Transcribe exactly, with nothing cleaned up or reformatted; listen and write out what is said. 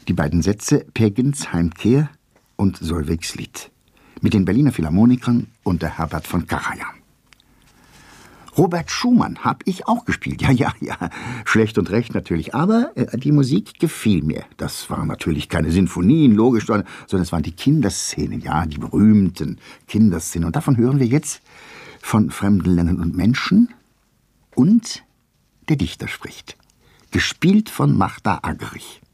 Die beiden Sätze Peer-Gynt Heimkehr und Solveigs Lied mit den Berliner Philharmonikern unter Herbert von Karajan. Robert Schumann habe ich auch gespielt. Ja, ja, ja. Schlecht und recht natürlich. Aber äh, die Musik gefiel mir. Das waren natürlich keine Sinfonien, logisch, sondern, sondern es waren die Kinderszenen. Ja, die berühmten Kinderszenen. Und davon hören wir jetzt von fremden Ländern und Menschen. Und der Dichter spricht. Gespielt von Magda Aggerich.